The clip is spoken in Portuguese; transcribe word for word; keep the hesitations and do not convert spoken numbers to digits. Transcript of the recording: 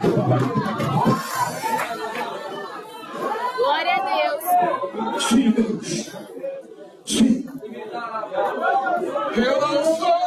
Glória a Deus. Sim, Deus. Sim. Eu não sou